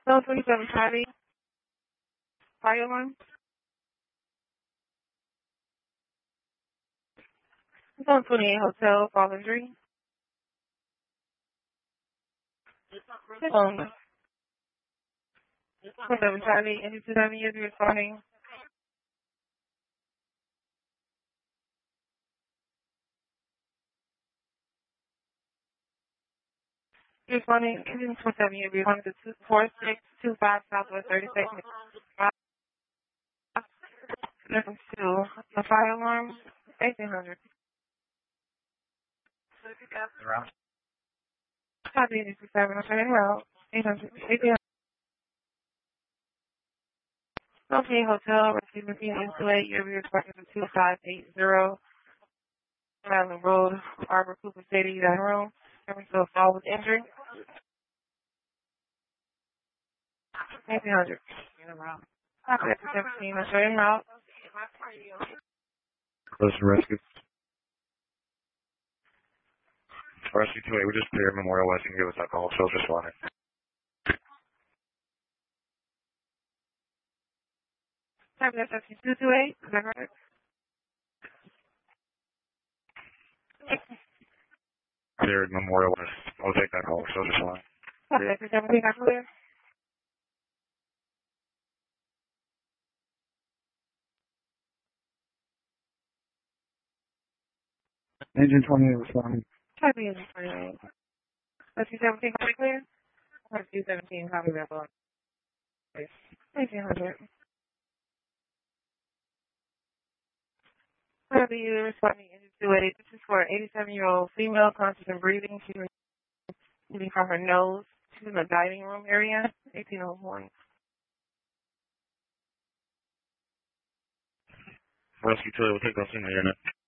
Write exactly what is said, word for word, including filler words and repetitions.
Zone twenty-seven, Charlie. Fire alarm. Zone twenty-eight, Hotel, Fallen Tree. Zone twenty-seven, Charlie. Engine two seven years responding. Responding, engine twenty-seven years responding to two four six two five Southwest thirty-second. Listen to the fire alarm. eighteen hundred. Copy eighty seven. I'm turning around. eight hundred. eighteen hundred. Okay, Hotel, receiving P M two eight, you're responding to two five eight zero. Island Road, Arbor, Cooper City, that room. Every so fall with injury. eighteen hundred. Copy that seventeen. I'm turning around. Close to rescue. Rescue two eight, we just cleared Memorial West and give us alcohol, so just water. Copy that seventeen two two eight. Is that correct? Cleared Memorial West. I'll take that call, so just water. Copy that seventeen. Got clear. Engine twenty-eight responding. Copy engine twenty-eight. Rescue seventeen. Got clear. Rescue seventeen. Copy that one. eighteen hundred. Copy you responding engine two eight. This is for an eighty-seven-year-old female conscious and breathing. She's bleeding from her nose. She's in the dining room area. eighteen oh one. Rescue two eight, we'll take those in the unit.